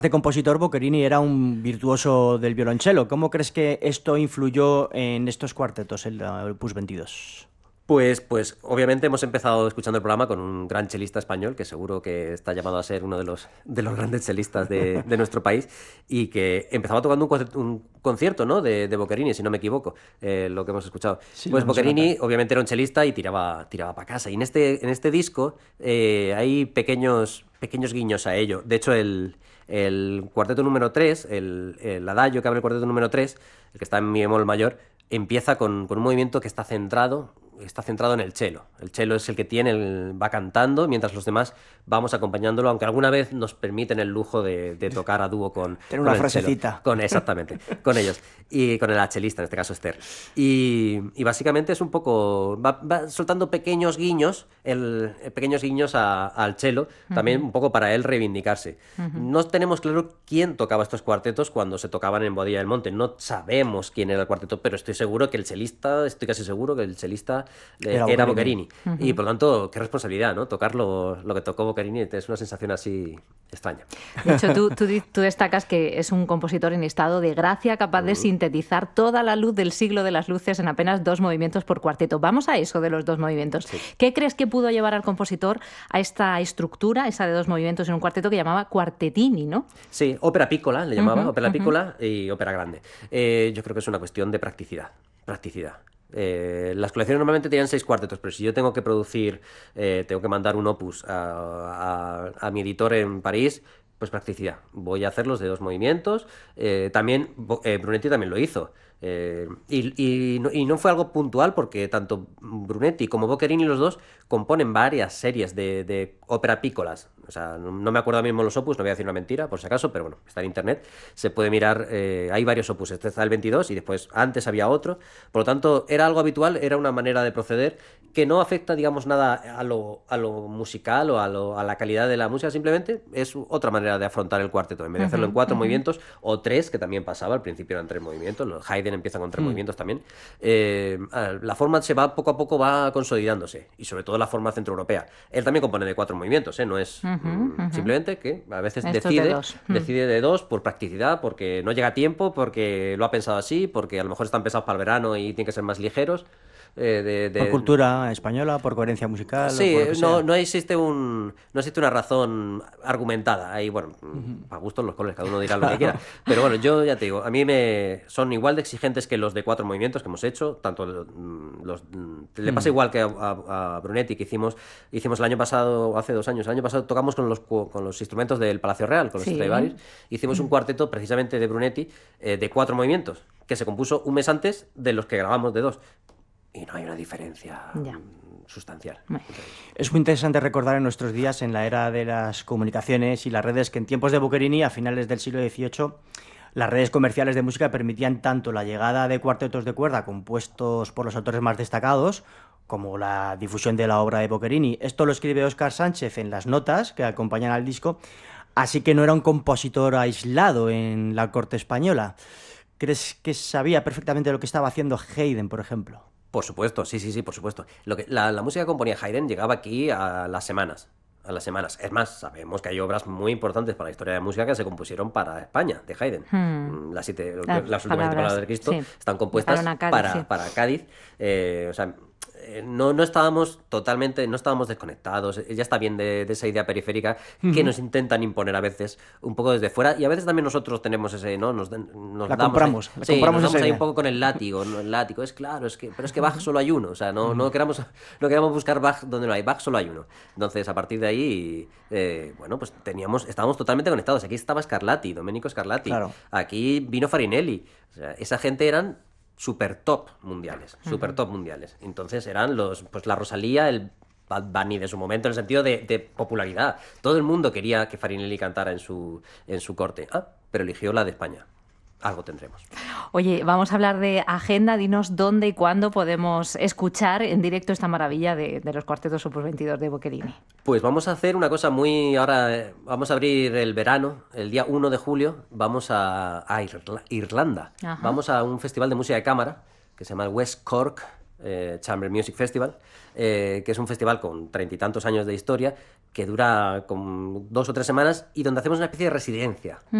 De compositor, Boccherini era un virtuoso del violonchelo. ¿Cómo crees que esto influyó en estos cuartetos, el Opus 22? Pues obviamente hemos empezado escuchando el programa con un gran chelista español que seguro que está llamado a ser uno de los grandes chelistas de nuestro país y que empezaba tocando un concierto, ¿no? de Boccherini, si no me equivoco, lo que hemos escuchado. Sí, Pues vamos a Boccherini cantar. obviamente era un chelista y tiraba para casa. Y en este disco hay pequeños guiños a ello. De hecho, el cuarteto número 3, el adagio que abre el cuarteto número 3, el que está en mi bemol mayor, empieza con un movimiento que está centrado en el cello. El cello es el que va cantando, mientras los demás vamos acompañándolo, aunque alguna vez nos permiten el lujo de tocar a dúo con, Tener con una el cello. frasecita. Exactamente, con ellos. Y con el chelista, en este caso Esther. Y básicamente es un poco... Va soltando pequeños guiños al cello, también un poco para él reivindicarse. No tenemos claro quién tocaba estos cuartetos cuando se tocaban en Boadilla del Monte. No sabemos quién era el cuarteto, pero estoy casi seguro que el chelista Era era Boccherini. Boccherini. Y por lo tanto, qué responsabilidad, ¿no? Tocar lo que tocó Boccherini es una sensación así extraña. De hecho, tú destacas que es un compositor en estado de gracia, capaz de sintetizar toda la luz del siglo de las luces en apenas 2 movimientos por cuarteto. Vamos a eso de los 2 movimientos. Sí. ¿Qué crees que pudo llevar al compositor a esta estructura, esa de 2 movimientos en un cuarteto que llamaba Quartetini, ¿no? Sí, ópera piccola le llamaba, ópera piccola y ópera grande. Yo creo que es una cuestión de practicidad. Las colecciones normalmente tenían 6 cuartetos, pero si yo tengo que tengo que mandar un opus a mi editor en París, pues practicidad. Voy a hacerlos de 2 movimientos. También Brunetti también lo hizo. Y no fue algo puntual porque tanto Brunetti como Boccherini, los dos, componen varias series de ópera pícolas. O sea, no me acuerdo ahora mismo los opus, no voy a decir una mentira por si acaso, pero bueno, está en internet, se puede mirar, hay varios opus, este está el 22 y después antes había otro. Por lo tanto, era algo habitual, era una manera de proceder que no afecta, digamos, nada a lo musical o a la calidad de la música, simplemente es otra manera de afrontar el cuarteto. En vez de hacerlo en 4 movimientos o 3, que también pasaba, al principio eran 3 movimientos, Haydn empieza con 3 movimientos también, la forma poco a poco va consolidándose, y sobre todo la forma centroeuropea. Él también compone de 4 movimientos, no es simplemente que a veces Estos de 2. decide de 2 por practicidad, porque no llega a tiempo, porque lo ha pensado así, porque a lo mejor están pensados para el verano y tienen que ser más ligeros. Por cultura española, por coherencia musical o Sí, por lo que no, sea. no existe una razón argumentada. Ahí, bueno, para gustos los colores, cada uno dirá lo que quiera. Pero bueno, yo ya te digo, a mí son igual de exigentes que los de 4 movimientos que hemos hecho. Le pasa igual que a Brunetti, que hicimos el año pasado, o hace 2 años. El año pasado tocamos con los instrumentos del Palacio Real, con los Sí. Stradivarius. Hicimos un cuarteto precisamente de Brunetti, de 4 movimientos, que se compuso un mes antes de los que grabamos de 2. Y no hay una diferencia Ya. sustancial. Bueno. Es muy interesante recordar en nuestros días, en la era de las comunicaciones y las redes, que en tiempos de Boccherini, a finales del siglo XVIII, las redes comerciales de música permitían tanto la llegada de cuartetos de cuerda compuestos por los autores más destacados, como la difusión de la obra de Boccherini. Esto lo escribe Óscar Sánchez en las notas que acompañan al disco, así que no era un compositor aislado en la corte española. ¿Crees que sabía perfectamente lo que estaba haciendo Haydn, por ejemplo? Por supuesto, sí, por supuesto. La música que componía Haydn llegaba aquí a las semanas. Es más, sabemos que hay obras muy importantes para la historia de la música que se compusieron para España, de Haydn. Las últimas 7 palabras de Cristo Sí. están compuestas Para una Cádiz, sí. para Cádiz. O sea, no estábamos desconectados. Ya está bien de esa idea periférica que nos intentan imponer a veces un poco desde fuera, y a veces también nosotros tenemos ese, ¿no? Nos La damos compramos, ahí, la sí, compramos nos esa damos ahí idea. un poco con el látigo, ¿no? El látigo es claro, pero es que Bach solo hay uno. O sea, no queramos buscar Bach donde no hay. Bach solo hay uno. Entonces, a partir de ahí, bueno, pues estábamos totalmente conectados. Aquí estaba Scarlatti, Domenico Scarlatti. Claro. Aquí vino Farinelli. O sea, esa gente eran super top mundiales. Entonces eran pues la Rosalía, el Bad Bunny de su momento, en el sentido de popularidad. Todo el mundo quería que Farinelli cantara en su corte. Pero eligió la de España. Algo tendremos. Oye, vamos a hablar de agenda. Dinos dónde y cuándo podemos escuchar en directo esta maravilla de los cuartetos Opus 22 de Boccherini. Pues vamos a hacer una cosa ahora vamos a abrir el verano, el día 1 de julio, vamos a Irlanda. Ajá. Vamos a un festival de música de cámara que se llama el West Cork Chamber Music Festival, que es un festival con 30 y tantos años de historia, que dura con 2 o 3 semanas y donde hacemos una especie de residencia